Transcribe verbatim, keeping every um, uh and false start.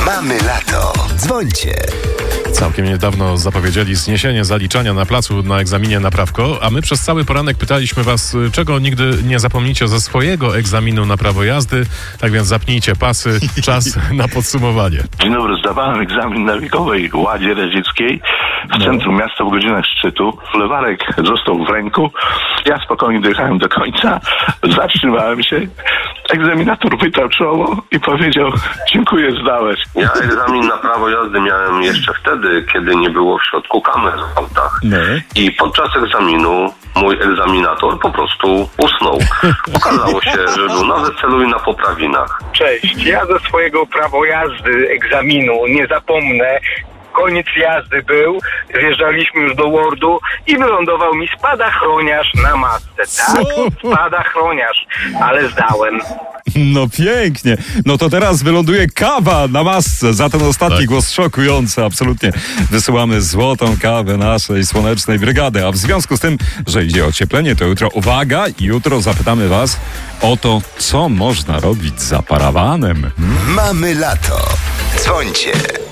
Mamy lato. Dzwońcie. Całkiem niedawno zapowiedzieli zniesienie zaliczania na placu na egzaminie na prawko, a my przez cały poranek pytaliśmy was, czego nigdy nie zapomnicie ze swojego egzaminu na prawo jazdy. Tak więc zapnijcie pasy, czas na podsumowanie. Dzień dobry, zdawałem egzamin na wiekowej Ładzie Radzieckiej w centrum miasta w godzinach szczytu. Flewarek został w ręku. Ja spokojnie dojechałem do końca, zatrzymałem się. Egzaminator wytarł czoło i powiedział: dziękuję, zdałeś. Ja egzamin na prawo jazdy miałem jeszcze wtedy, kiedy nie było w środku kamer w autach. No. I podczas egzaminu mój egzaminator po prostu usnął. Okazało się, że był na weselu i na poprawinach. Cześć, ja ze swojego prawo jazdy egzaminu nie zapomnę. Koniec jazdy był, wjeżdżaliśmy już do Wordu i wylądował mi spadochroniarz na masce. Tak, spadochroniarz, ale zdałem. No pięknie. No to teraz wyląduje kawa na masce. Za ten ostatni Tak. głos szokujący. Absolutnie wysyłamy złotą kawę naszej słonecznej brygady. A w związku z tym, że idzie o ocieplenie, to jutro, uwaga, jutro zapytamy was o to, co można robić za parawanem. Mamy lato. Dzwońcie.